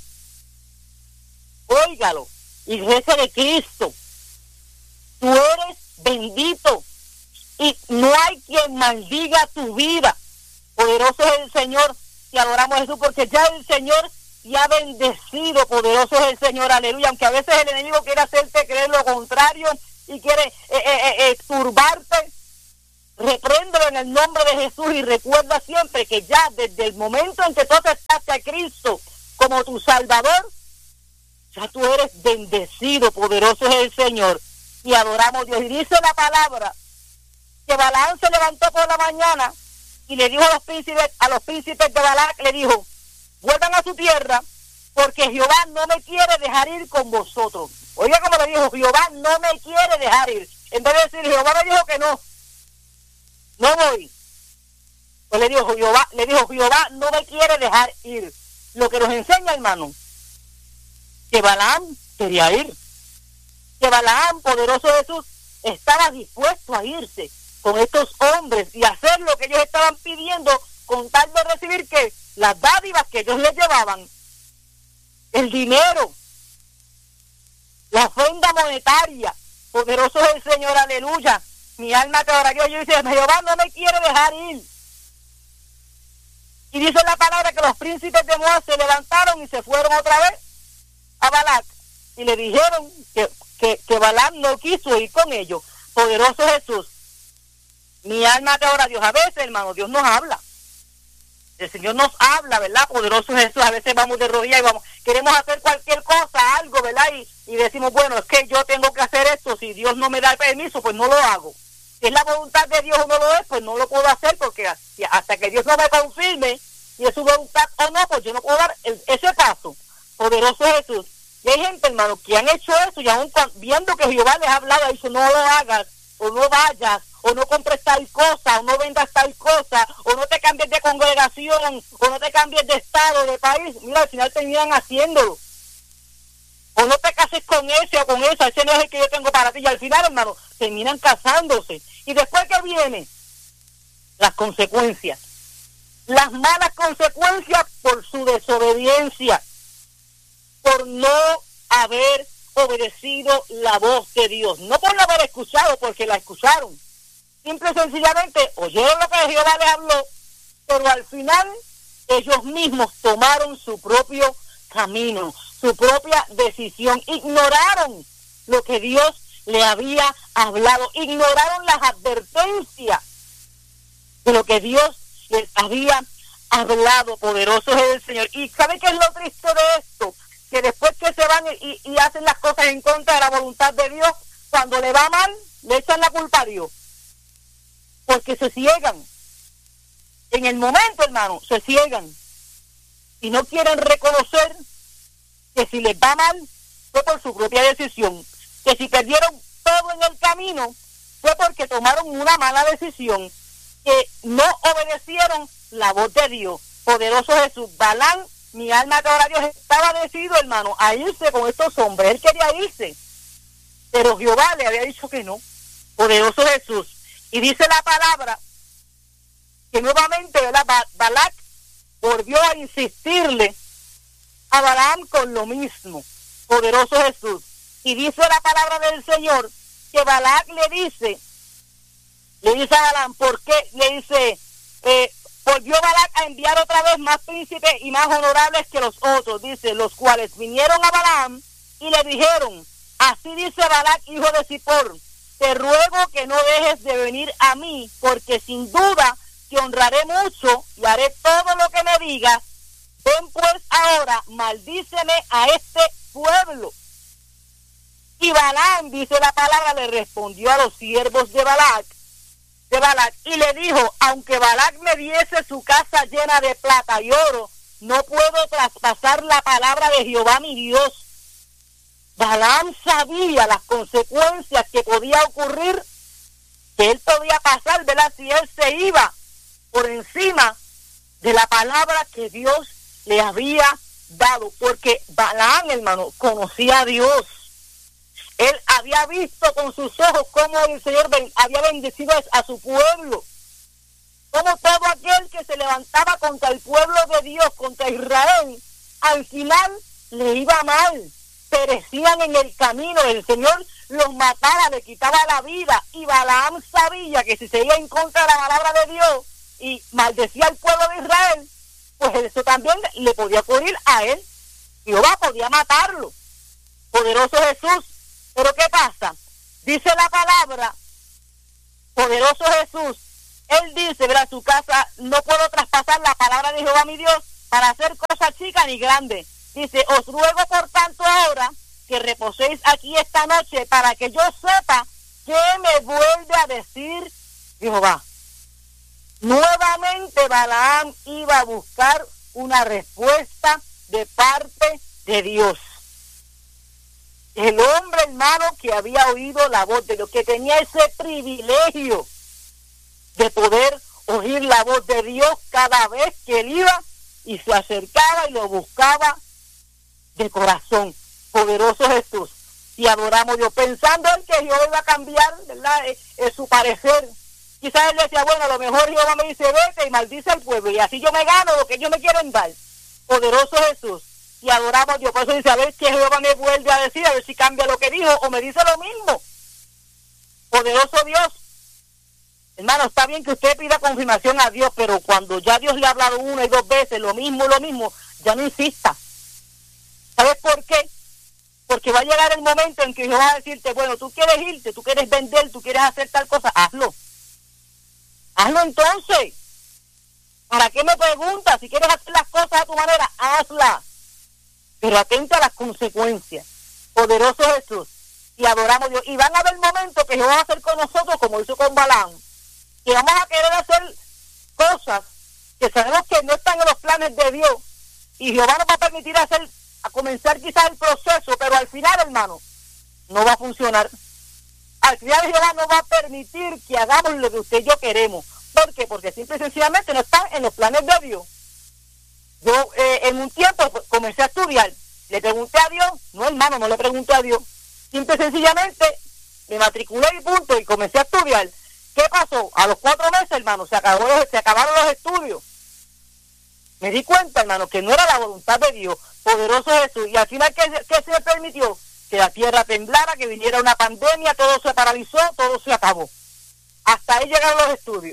Óigalo, Iglesia de Cristo, tú eres bendito y no hay quien maldiga tu vida. Poderoso es el Señor, te adoramos a Jesús, porque ya el Señor te ha bendecido. Poderoso es el Señor, aleluya. Aunque a veces el enemigo quiere hacerte creer lo contrario y quiere turbarte, repréndelo en el nombre de Jesús y recuerda siempre que ya desde el momento en que tú aceptaste a Cristo como tu Salvador, ya tú eres bendecido. Poderoso es el Señor y adoramos a Dios. Y dice la palabra que Balaam se levantó por la mañana y le dijo a los príncipes de Balac, le dijo, vuelvan a su tierra, porque Jehová no me quiere dejar ir con vosotros. Oiga como le dijo, Jehová no me quiere dejar ir. En vez de decir, Jehová me dijo que no voy. Pues le dijo, Jehová no me quiere dejar ir. Lo que nos enseña, hermano, que Balaam quería ir. Que Balaam, poderoso Jesús, estaba dispuesto a irse con estos hombres y hacer lo que ellos estaban pidiendo con tal de recibir que las dádivas que ellos les llevaban, el dinero, la ofrenda monetaria. Poderoso es el Señor, aleluya. Mi alma te adora. Yo dice, Jehová no me quiere dejar ir. Y dice la palabra que los príncipes de Moab se levantaron y se fueron otra vez a Balac y le dijeron que Balaam no quiso ir con ellos. Poderoso Jesús. Mi alma te adora a Dios. A veces, hermano, Dios nos habla. El Señor nos habla, ¿verdad? Poderoso Jesús. A veces vamos de rodillas y queremos hacer cualquier cosa, algo, ¿verdad? Y decimos, bueno, es que yo tengo que hacer esto. Si Dios no me da el permiso, pues no lo hago. Si es la voluntad de Dios o no lo es, pues no lo puedo hacer, porque hasta que Dios no me confirme si es su voluntad o no, pues yo no puedo dar ese paso. Poderoso Jesús. Y hay gente, hermano, que han hecho eso y aún viendo que Jehová les ha hablado, ha dicho, no lo hagas, o no vayas, o no compres tal cosa, o no vendas tal cosa, o no te cambies de congregación, o no te cambies de estado, de país. Mira, al final terminan haciéndolo. O no te cases con ese o con esa, ese no es el que yo tengo para ti. Y al final, hermano, terminan casándose. Y después que vienen las consecuencias, las malas consecuencias por su desobediencia, por no haber obedecido la voz de Dios, no por no haber escuchado, porque la escucharon. Simple y sencillamente oyeron lo que Jehová les habló, pero al final ellos mismos tomaron su propio camino, su propia decisión, ignoraron lo que Dios le había hablado, ignoraron las advertencias de lo que Dios les había hablado. Poderoso es el Señor. ¿Y sabe qué es lo triste de esto? Que después que se van y hacen las cosas en contra de la voluntad de Dios, cuando le va mal, le echan la culpa a Dios, porque se ciegan. En el momento, hermano, se ciegan y no quieren reconocer que si les va mal fue por su propia decisión, que si perdieron todo en el camino fue porque tomaron una mala decisión, que no obedecieron la voz de Dios. Poderoso Jesús. Balaam, mi alma te adora a Dios, estaba decidido, hermano, a irse con estos hombres. Él quería irse, pero Jehová le había dicho que no. Poderoso Jesús. Y dice la palabra que nuevamente, ¿verdad?, Balac volvió a insistirle a Balaam con lo mismo. Poderoso Jesús. Y dice la palabra del Señor que Balac le dice a Balaam, ¿por qué? Le dice, volvió Balac a enviar otra vez más príncipes y más honorables que los otros, dice, los cuales vinieron a Balaam y le dijeron, así dice Balac, hijo de Zippor, te ruego que no dejes de venir a mí, porque sin duda te honraré mucho y haré todo lo que me digas. Ven pues ahora, maldíceme a este pueblo. Y Balaam, dice la palabra, le respondió a los siervos de Balac, y le dijo, aunque Balac me diese su casa llena de plata y oro, no puedo traspasar la palabra de Jehová mi Dios. Balaam sabía las consecuencias que podía ocurrir, que él podía pasar, ¿verdad?, si él se iba por encima de la palabra que Dios le había dado, porque Balaam, hermano, conocía a Dios. Él había visto con sus ojos cómo el Señor había bendecido a su pueblo, cómo todo aquel que se levantaba contra el pueblo de Dios, contra Israel, al final le iba mal, perecían en el camino, el Señor los mataba, le quitaba la vida, y Balaam sabía que si se iba en contra de la palabra de Dios y maldecía al pueblo de Israel, pues eso también le podía ocurrir a él. Jehová podía matarlo. Poderoso Jesús. Pero ¿qué pasa? Dice la palabra, poderoso Jesús, él dice, ¿verdad?, su casa, no puedo traspasar la palabra de Jehová mi Dios para hacer cosa chica ni grande. Dice, os ruego por tanto ahora que reposéis aquí esta noche para que yo sepa qué me vuelve a decir Jehová. Nuevamente Balaam iba a buscar una respuesta de parte de Dios. El hombre, hermano, que había oído la voz de Dios, que tenía ese privilegio de poder oír la voz de Dios cada vez que él iba y se acercaba y lo buscaba de corazón. Poderoso Jesús. Y adoramos a Dios, pensando en que Jehová iba a cambiar, ¿verdad? Su parecer. Quizás él decía, bueno, a lo mejor Jehová me dice, vete y maldice al pueblo, y así yo me gano lo que ellos me quieren dar. Poderoso Jesús. Y adoramos a Dios. Por eso dice, a ver qué Jehová me vuelve a decir, a ver si cambia lo que dijo o me dice lo mismo. Poderoso Dios. Hermano, está bien que usted pida confirmación a Dios, pero cuando ya Dios le ha hablado una y dos veces lo mismo, ya no insista. ¿Sabes por qué? Porque va a llegar el momento en que Jehová va a decirte, bueno, tú quieres irte, tú quieres vender, tú quieres hacer tal cosa, hazlo. Hazlo entonces. ¿Para qué me preguntas? Si quieres hacer las cosas a tu manera, hazlas. Pero atenta a las consecuencias. Poderoso Jesús. Y adoramos a Dios. Y van a haber momentos que Jehová va a hacer con nosotros como hizo con Balaam. Que vamos a querer hacer cosas que sabemos que no están en los planes de Dios. Y Jehová nos va a permitir a comenzar quizás el proceso, pero al final, hermano, no va a funcionar. Al final Jehová no va a permitir que hagamos lo que usted y yo queremos. ¿Por qué? Porque simple y sencillamente no están en los planes de Dios. Yo en un tiempo comencé a estudiar, le pregunté a Dios, no hermano, no le pregunté a Dios, simple y sencillamente me matriculé y punto, y comencé a estudiar. ¿Qué pasó? A los 4 meses, hermano, se acabaron los estudios. Me di cuenta, hermano, que no era la voluntad de Dios. Poderoso Jesús. Y al final, ¿qué se permitió? Que la tierra temblara, que viniera una pandemia, todo se paralizó, todo se acabó. Hasta ahí llegaron los estudios.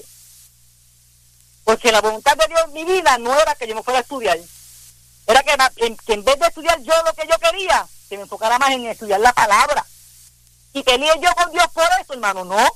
Porque la voluntad de Dios en mi vida no era que yo me fuera a estudiar. Era que en vez de estudiar yo lo que yo quería, que me enfocara más en estudiar la palabra. Y peleé yo con Dios por eso, hermano, no.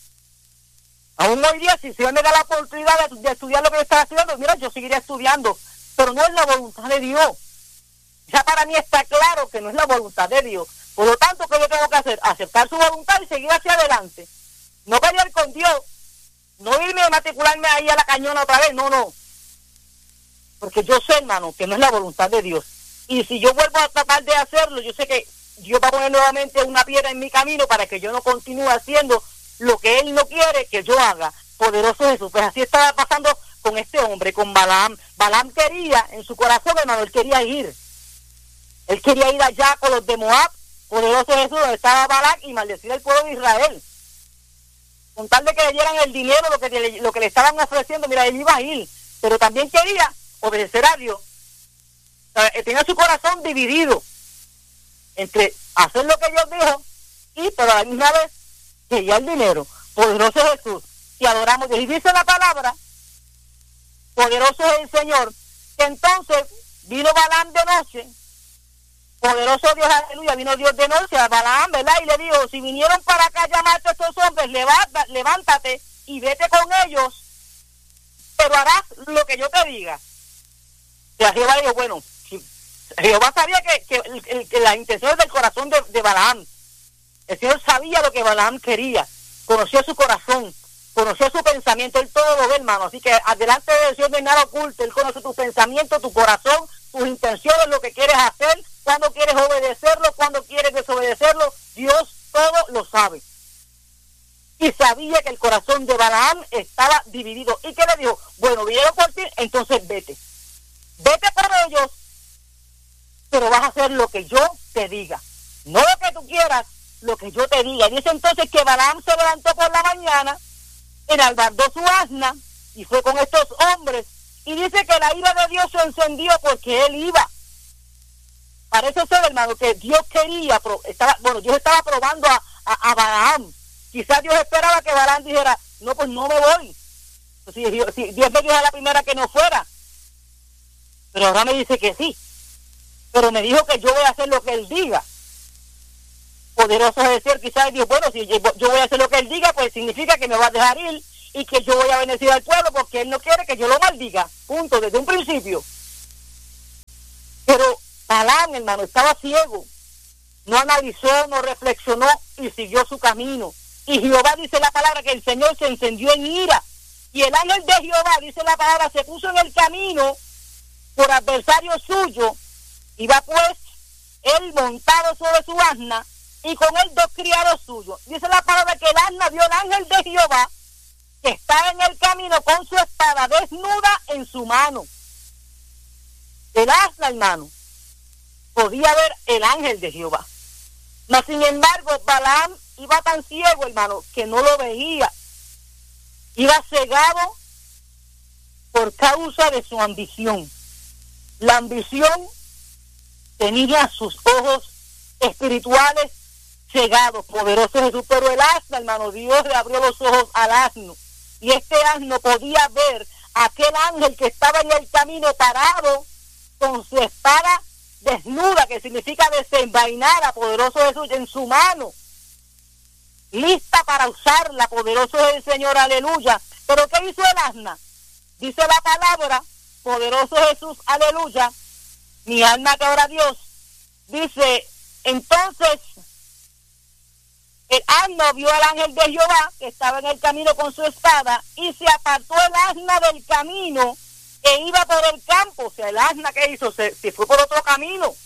Aún hoy día, si Dios me da la oportunidad de estudiar lo que yo estaba estudiando, mira, yo seguiría estudiando. Pero no es la voluntad de Dios. Ya para mí está claro que no es la voluntad de Dios. Por lo tanto, ¿qué yo tengo que hacer? Aceptar su voluntad y seguir hacia adelante. No pelear con Dios. No irme a matricularme ahí a la cañona otra vez. No. Porque yo sé, hermano, que no es la voluntad de Dios. Y si yo vuelvo a tratar de hacerlo, yo sé que Dios va a poner nuevamente una piedra en mi camino para que yo no continúe haciendo lo que Él no quiere que yo haga. Poderoso Jesús. Pues así estaba pasando con este hombre, con Balaam. Balaam quería, en su corazón, hermano, él quería ir. Él quería ir allá con los de Moab. Poderoso Jesús, donde estaba Balac, y maldecir al pueblo de Israel. Con tal de que le dieran el dinero, lo que le estaban ofreciendo, mira, él iba a ir. Pero también quería obedecer a Dios. Tenía su corazón dividido entre hacer lo que Dios dijo y, pero a la misma vez, quería el dinero. Poderoso Jesús. Y adoramos a Dios. Y dice la palabra, poderoso es el Señor, que entonces vino Balaam de noche. Poderoso Dios, aleluya, vino Dios de noche a Balaam, ¿verdad? Y le dijo, si vinieron para acá a llamarte a estos hombres, levántate y vete con ellos, pero harás lo que yo te diga. Y Jehová dijo, bueno, Jehová sabía que las intenciones del corazón de Balaam. El Señor sabía lo que Balaam quería, conocía su corazón, conocía su pensamiento, Él todo lo ve, hermano. Así que adelante de Dios no hay nada oculto, Él conoce tu pensamiento, tu corazón, tus intenciones, lo que quieres hacer, cuando quieres obedecerlo, cuando quieres desobedecerlo, Dios todo lo sabe. Y sabía que el corazón de Balaam estaba dividido. ¿Y qué le dijo? Bueno, vinieron por ti, entonces vete. Vete por ellos, pero vas a hacer lo que yo te diga. No lo que tú quieras, lo que yo te diga. Y dice entonces que Balaam se levantó por la mañana, enalbardó su asna, y fue con estos hombres. Y dice que la ira de Dios se encendió porque él iba. Parece ser, hermano, que Dios quería, Dios estaba probando a Balaam. Quizás Dios esperaba que Balaam dijera, no, pues no me voy. Si Dios me dijo a la primera que no fuera. Pero ahora me dice que sí. Pero me dijo que yo voy a hacer lo que Él diga. Poderoso es decir, quizás Dios, bueno, si yo voy a hacer lo que Él diga, pues significa que me va a dejar ir y que yo voy a bendecir al pueblo porque Él no quiere que yo lo maldiga. Punto, desde un principio. Pero Balaam, hermano, estaba ciego. No analizó, no reflexionó y siguió su camino. Y Jehová dice la palabra que el Señor se encendió en ira Y el ángel de Jehová, dice la palabra, se puso en el camino por adversario suyo. Iba pues él montado sobre su asna y con él 2 criados suyos. Dice la palabra que el asna vio al ángel de Jehová que estaba en el camino con su espada desnuda en su mano. El asna, hermano, podía ver el ángel de Jehová. Mas sin embargo, Balaam iba tan ciego, hermano, que no lo veía. Iba cegado por causa de su ambición. La ambición tenía sus ojos espirituales cegados, poderoso Jesús. Pero el asno, hermano, Dios le abrió los ojos al asno. Y este asno podía ver a aquel ángel que estaba en el camino parado con su espada desnuda, que significa desenvainada, poderoso Jesús, en su mano, lista para usarla, poderoso es el Señor, aleluya. Pero ¿qué hizo el asna? Dice la palabra, poderoso Jesús, aleluya, mi alma que ora a Dios. Dice, entonces el asno vio al ángel de Jehová que estaba en el camino con su espada y se apartó el asna del camino que iba por el campo. O sea, el asna que hizo se fue por otro camino,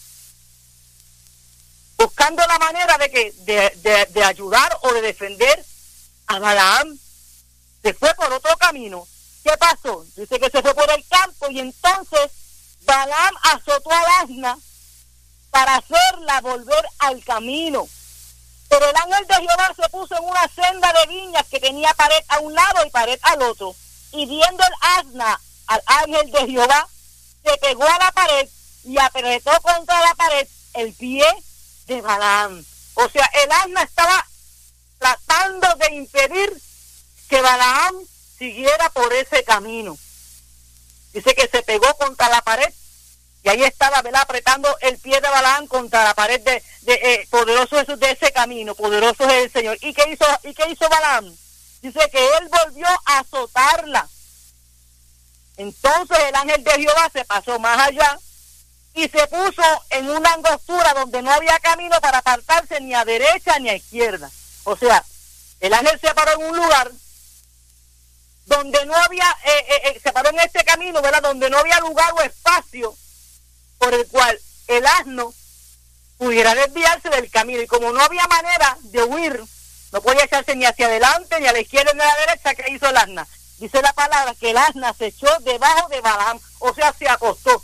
buscando la manera de ayudar o de defender a Balaam. Se fue por otro camino. ¿Qué pasó? Dice que se fue por el campo y entonces Balaam azotó al asna para hacerla volver al camino. Pero el ángel de Jehová se puso en una senda de viñas que tenía pared a un lado y pared al otro. Y viendo el asna al ángel de Jehová, se pegó a la pared y apretó contra la pared el pie de Balaam. O sea, el asna estaba tratando de impedir que Balaam siguiera por ese camino. Dice que se pegó contra la pared y ahí estaba, ¿verdad?, apretando el pie de Balaam contra la pared de poderoso Jesús, de ese camino. Poderoso es el Señor. ¿Y qué hizo Balaam? Dice que él volvió a azotarla. Entonces el ángel de Jehová se pasó más allá y se puso en una angostura donde no había camino para apartarse ni a derecha ni a izquierda. O sea, el ángel se paró en un lugar donde no había, se paró en este camino, ¿verdad?, donde no había lugar o espacio por el cual el asno pudiera desviarse del camino. Y como no había manera de huir, no podía echarse ni hacia adelante, ni a la izquierda, ni a la derecha, ¿qué hizo el asna? Dice la palabra que el asna se echó debajo de Balaam, o sea, se acostó.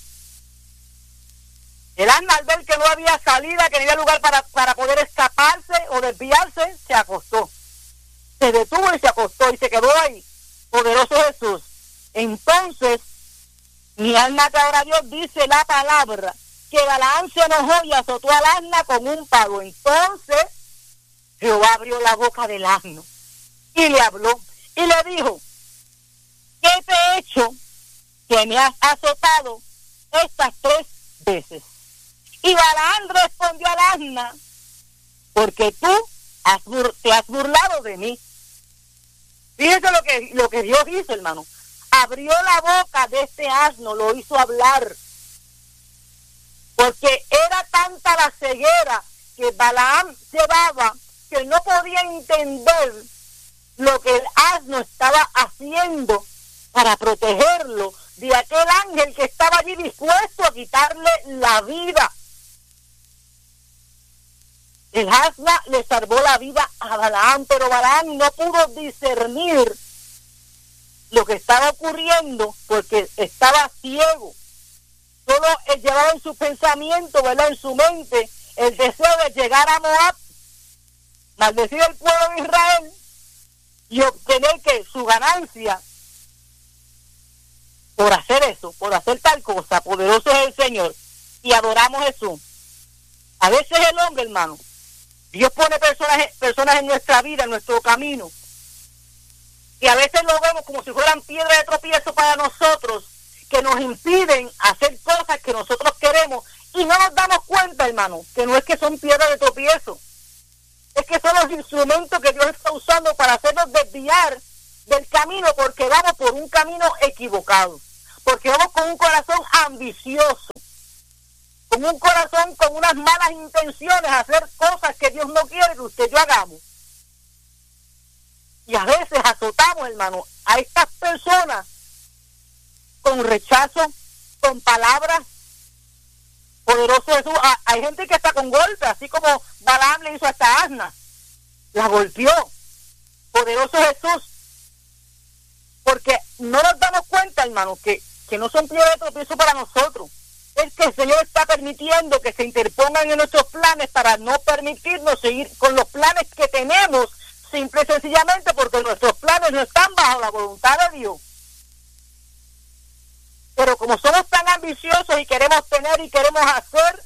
El asna, al ver que no había salida, que no había lugar para poder escaparse o desviarse, se acostó. Se detuvo y se acostó y se quedó ahí. Poderoso Jesús. Entonces, mi alma que ahora Dios, dice la palabra que Balaam se enojó y azotó al asna con un palo. Entonces, Jehová abrió la boca del asno y le habló y le dijo: ¿qué te he hecho que me has azotado estas 3 veces? Y Balaam respondió al asna: porque tú te has burlado de mí. Fíjense lo que Dios hizo, hermano. Abrió la boca de este asno, lo hizo hablar. Porque era tanta la ceguera que Balaam llevaba que no podía entender lo que el asno estaba haciendo para protegerlo de aquel ángel que estaba allí dispuesto a quitarle la vida. El asna le salvó la vida a Balaam, pero Balaam no pudo discernir lo que estaba ocurriendo porque estaba ciego. Solo él llevaba en su pensamiento, ¿verdad?, en su mente, el deseo de llegar a Moab, maldecir al pueblo de Israel y obtener que su ganancia por hacer eso, por hacer tal cosa. Poderoso es el Señor. Y adoramos a Jesús. A veces el hombre, hermano, Dios pone personas en nuestra vida, en nuestro camino, y a veces lo vemos como si fueran piedras de tropiezo para nosotros, que nos impiden hacer cosas que nosotros queremos, y no nos damos cuenta, hermano, que no es que son piedras de tropiezo, es que son los instrumentos que Dios está usando para hacernos desviar del camino, porque vamos por un camino equivocado, porque vamos con un corazón ambicioso, con un corazón con unas malas intenciones, hacer cosas que Dios no quiere que usted y yo hagamos. Y a veces azotamos, hermano, a estas personas con rechazo, con palabras. Poderoso Jesús. Hay gente que está con golpes, así como Balaam le hizo hasta Asna. La golpeó. Poderoso Jesús. Porque no nos damos cuenta, hermano, que no son piedras de tropiezo para nosotros. Es que el Señor está permitiendo que se interpongan en nuestros planes para no permitirnos seguir con los planes que tenemos, simple y sencillamente porque nuestros planes no están bajo la voluntad de Dios. Pero como somos tan ambiciosos y queremos tener y queremos hacer,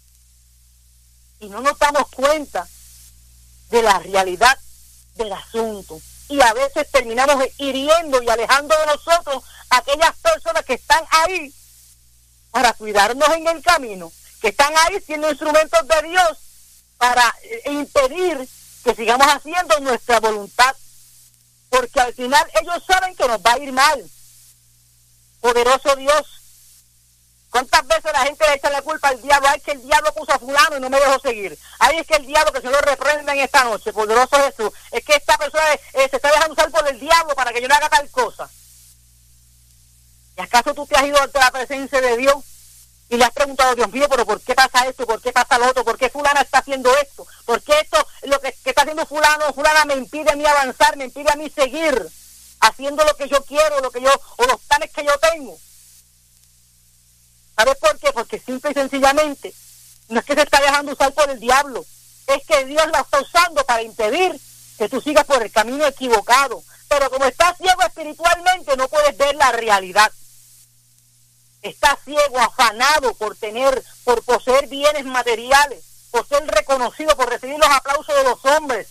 y no nos damos cuenta de la realidad del asunto, y a veces terminamos hiriendo y alejando de nosotros a aquellas personas que están ahí para cuidarnos en el camino, que están ahí siendo instrumentos de Dios para impedir que sigamos haciendo nuestra voluntad, porque al final ellos saben que nos va a ir mal. Poderoso Dios. ¿Cuántas veces la gente le echa la culpa al diablo? Ay, que el diablo puso a fulano y no me dejó seguir. Ay, es que el diablo, que se lo reprenda en esta noche. Poderoso Jesús. Es que esta persona se está dejando usar por el diablo para que yo no haga tal cosa. ¿Y acaso tú te has ido ante la presencia de Dios y le has preguntado, Dios mío, pero ¿por qué pasa esto? ¿Por qué pasa lo otro? ¿Por qué fulana está haciendo esto? ¿Por qué esto, lo que está haciendo fulana me impide a mí avanzar, me impide a mí seguir haciendo lo que yo quiero, o los planes que yo tengo? ¿Sabes por qué? Porque simple y sencillamente no es que se está dejando usar por el diablo, es que Dios la está usando para impedir que tú sigas por el camino equivocado. Pero como estás ciego espiritualmente, no puedes ver la realidad. Estás ciego, afanado por poseer bienes materiales, por ser reconocido, por recibir los aplausos de los hombres,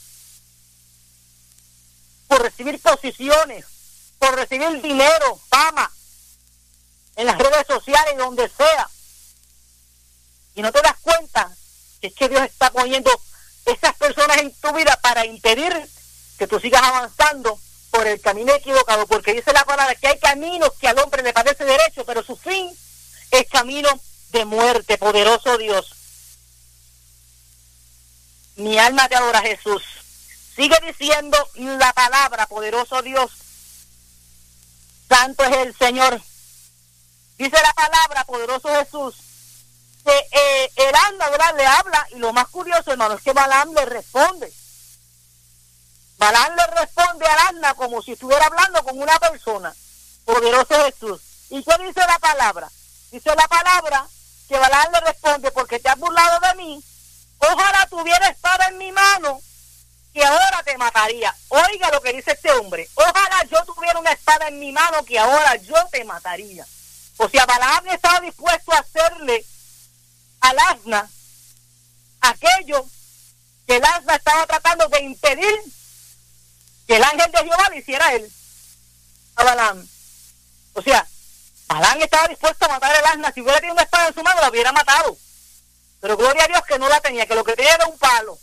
por recibir posiciones, por recibir dinero, fama, en las redes sociales, donde sea. Y no te das cuenta que es que Dios está poniendo esas personas en tu vida para impedir que tú sigas avanzando por el camino equivocado, porque dice la palabra que hay caminos que al hombre le parece derecho, pero su fin es camino de muerte. Poderoso Dios. Mi alma te adora, Jesús. Sigue diciendo la palabra, poderoso Dios. Santo es el Señor. Dice la palabra, poderoso Jesús, que el anda, ¿verdad?, le habla, y lo más curioso, hermano, es que Balaam le responde. Balaam le responde al asna como si estuviera hablando con una persona. Poderoso Jesús. ¿Y qué dice la palabra? Dice la palabra que Balaam le responde, porque te has burlado de mí, ojalá tuviera espada en mi mano, que ahora te mataría. Oiga lo que dice este hombre. Ojalá yo tuviera una espada en mi mano, que ahora yo te mataría. O sea, Balaam estaba dispuesto a hacerle al asna aquello que el asna estaba tratando de impedir que el ángel de Jehová le hiciera a él, a Balaam. O sea, Balaam estaba dispuesto a matar al asna. Si hubiera tenido una espada en su mano, la hubiera matado. Pero gloria a Dios que no la tenía, que lo que tenía era un palo.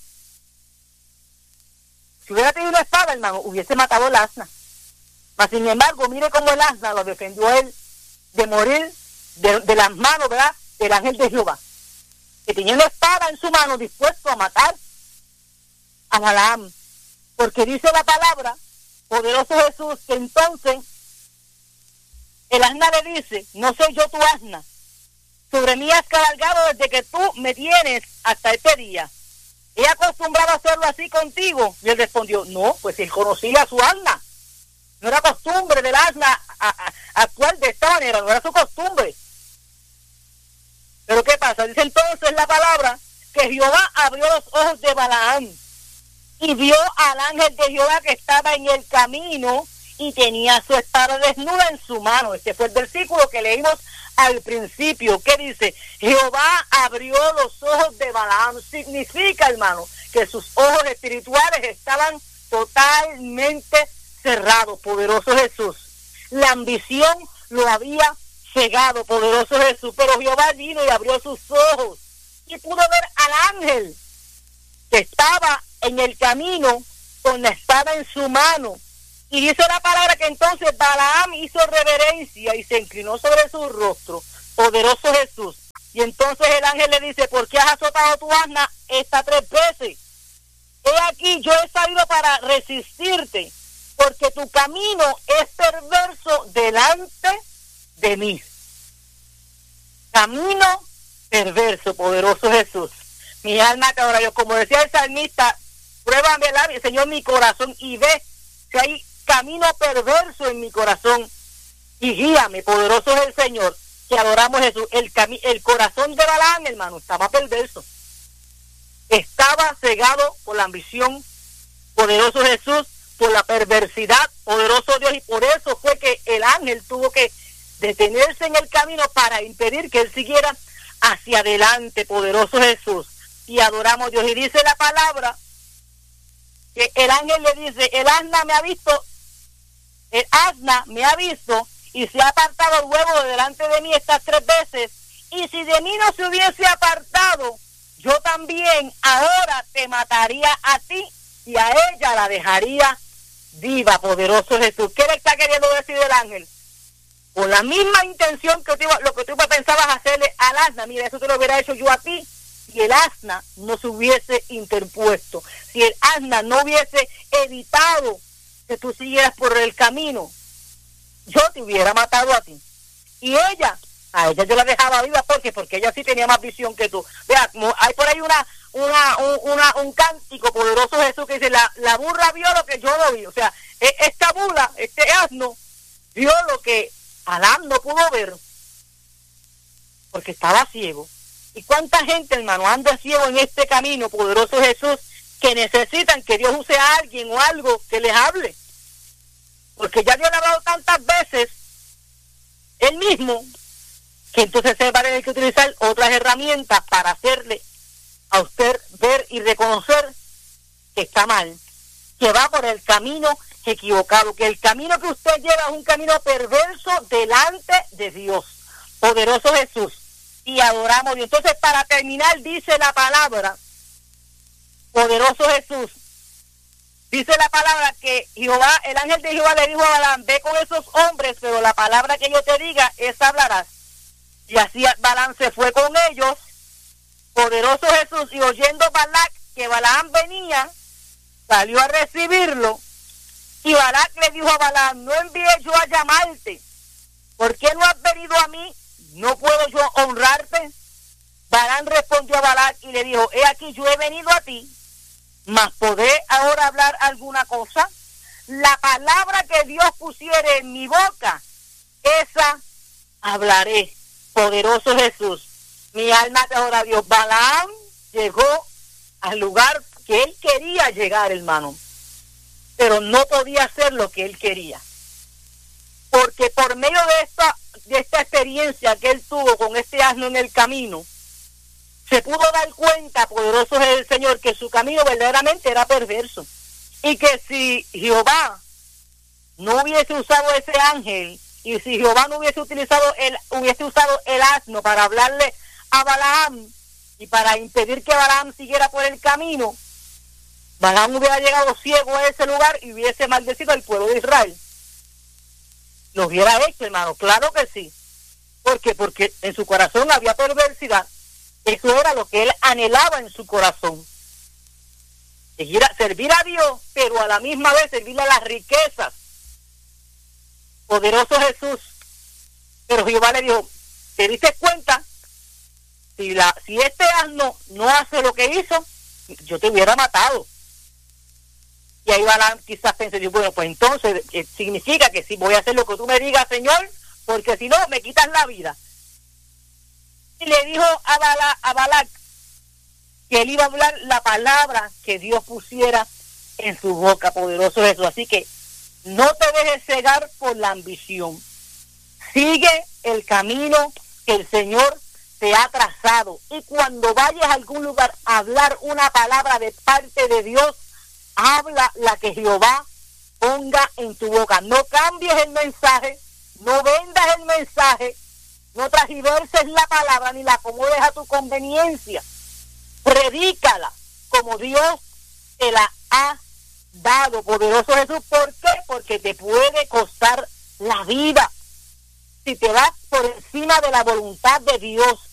Si hubiera tenido una espada, hermano, hubiese matado al asna. Mas sin embargo, mire cómo el asna lo defendió a él de morir de las manos, ¿verdad?, del ángel de Jehová, que tenía una espada en su mano dispuesto a matar a Balaam. Porque dice la palabra, poderoso Jesús, que entonces el asna le dice, no soy yo tu asna, sobre mí has cabalgado desde que tú me tienes hasta este día. ¿He acostumbrado a hacerlo así contigo? Y él respondió, no, pues él conocía a su asna. No era costumbre del asna actuar de esta manera, no era su costumbre. Pero ¿qué pasa? Dice entonces la palabra que Jehová abrió los ojos de Balaam y vio al ángel de Jehová que estaba en el camino y tenía su espada desnuda en su mano. Este fue el versículo que leímos al principio, que dice, Jehová abrió los ojos de Balaam. Significa, hermano, que sus ojos espirituales estaban totalmente cerrados. Poderoso Jesús. La ambición lo había cegado, poderoso Jesús, pero Jehová vino y abrió sus ojos y pudo ver al ángel que estaba en el camino con la espada en su mano. Y dice la palabra que entonces Balaam hizo reverencia y se inclinó sobre su rostro. Poderoso Jesús. Y entonces el ángel le dice, ¿por qué has azotado tu asna estas 3 veces? He aquí, yo he salido para resistirte porque tu camino es perverso delante de mí. Camino perverso, poderoso Jesús. Mi alma te adora, yo, como decía el salmista, pruébame, Señor, mi corazón y ve si hay camino perverso en mi corazón y guíame, poderoso es el Señor, que adoramos a Jesús. El corazón de Balaam, hermano, estaba perverso. Estaba cegado por la ambición, poderoso Jesús, por la perversidad, poderoso Dios, y por eso fue que el ángel tuvo que detenerse en el camino para impedir que él siguiera hacia adelante, poderoso Jesús. Y adoramos a Dios. Y dice la palabra que el ángel le dice, el asna me ha visto y se ha apartado luego de delante de mí estas 3 veces, y si de mí no se hubiese apartado, yo también ahora te mataría a ti y a ella la dejaría viva, poderoso Jesús. ¿Qué le está queriendo decir el ángel? Con la misma intención que lo que tú pensabas hacerle al asna, mira, eso te lo hubiera hecho yo a ti, si el asna no se hubiese interpuesto, si el asna no hubiese evitado que tú siguieras por el camino, yo te hubiera matado a ti. Y a ella yo la dejaba viva, porque ella sí tenía más visión que tú. Vea, hay por ahí un cántico, poderoso Jesús, que dice, la burra vio lo que yo no vi. O sea, esta burra, este asno, vio lo que Balaam no pudo ver, porque estaba ciego. ¿Y cuánta gente, hermano, anda ciego en este camino, poderoso Jesús, que necesitan que Dios use a alguien o algo que les hable? Porque ya Dios le ha hablado tantas veces, él mismo, que entonces se va a tener que utilizar otras herramientas para hacerle a usted ver y reconocer que está mal, que va por el camino equivocado, que el camino que usted lleva es un camino perverso delante de Dios, poderoso Jesús, y adoramos a Dios. Entonces, para terminar, dice la palabra, poderoso Jesús, dice la palabra que Jehová, el ángel de Jehová le dijo a Balaam, ve con esos hombres, pero la palabra que yo te diga, esa hablarás. Y así Balaam se fue con ellos, poderoso Jesús, y oyendo Balac que Balaam venía, salió a recibirlo, y Balac le dijo a Balaam, no envié yo a llamarte, ¿por qué no has venido a mí? ¿No puedo yo honrarte? Balaam respondió a Balac y le dijo, he aquí yo he venido a ti, mas ¿podré ahora hablar alguna cosa? La palabra que Dios pusiere en mi boca, esa hablaré, poderoso Jesús. Mi alma te adora a Dios. Balaam llegó al lugar que él quería llegar, hermano, pero no podía hacer lo que él quería, porque por medio de esta experiencia que él tuvo con este asno en el camino, se pudo dar cuenta, poderoso es el Señor, que su camino verdaderamente era perverso, y que si Jehová no hubiese usado ese ángel, y si Jehová no hubiese usado el asno para hablarle a Balaam y para impedir que Balaam siguiera por el camino, Balaam hubiera llegado ciego a ese lugar y hubiese maldecido al pueblo de Israel. Lo hubiera hecho, hermano, claro que sí. ¿Por qué? Porque en su corazón había perversidad. Eso era lo que él anhelaba en su corazón. Servir a Dios, pero a la misma vez servirle a las riquezas. Poderoso Jesús. Pero Jehová le dijo, ¿te diste cuenta? Si este asno no hace lo que hizo, yo te hubiera matado. Y ahí Balaam quizás pensé, bueno, pues entonces significa que sí voy a hacer lo que tú me digas, Señor, porque si no me quitas la vida. Y le dijo a Balac que él iba a hablar la palabra que Dios pusiera en su boca, poderoso Jesús. Así que no te dejes cegar por la ambición. Sigue el camino que el Señor te ha trazado. Y cuando vayas a algún lugar a hablar una palabra de parte de Dios, habla la que Jehová ponga en tu boca. No cambies el mensaje, no vendas el mensaje, no transgiverses la palabra ni la acomodes a tu conveniencia. Predícala como Dios te la ha dado, poderoso Jesús. ¿Por qué? Porque te puede costar la vida si te vas por encima de la voluntad de Dios.